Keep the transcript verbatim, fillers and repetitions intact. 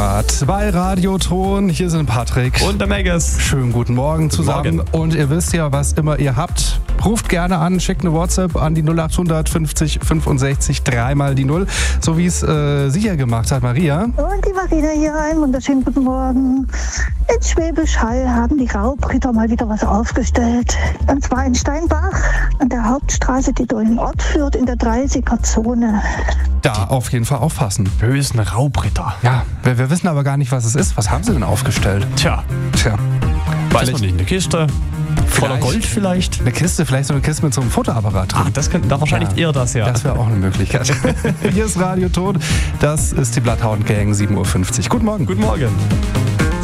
Fotoapparat bei Radioton. Hier sind Patrick und der Megas. Schönen guten Morgen zusammen. Morgen. Und ihr wisst ja, was immer ihr habt. Ruft gerne an, schickt eine WhatsApp an die null acht hundert fünfzig fünfundsechzig, dreimal die Null. So wie es äh, sie ja gemacht hat, Maria. Und die Marina hier, einen wunderschönen guten Morgen. In Schwäbisch Hall haben die Raubritter mal wieder was aufgestellt. Und zwar in Steinbach, an der Hauptstraße, die durch den Ort führt, in der dreißiger-Zone. Da auf jeden Fall aufpassen. Bösen Raubritter. Ja, wir, wir wissen aber gar nicht, was es ist. Was haben sie denn aufgestellt? Tja, Tja. weiß man nicht. Eine Kiste voller Vielleicht. Gold vielleicht? Eine Kiste, vielleicht so eine Kiste mit so einem Fotoapparat drin. Ach, das könnte da wahrscheinlich Ja. eher das, ja. Das wäre auch eine Möglichkeit. Hier ist Radio Tod. Das ist die Bloodhound Gang, sieben Uhr fünfzig. Guten Morgen. Guten Morgen.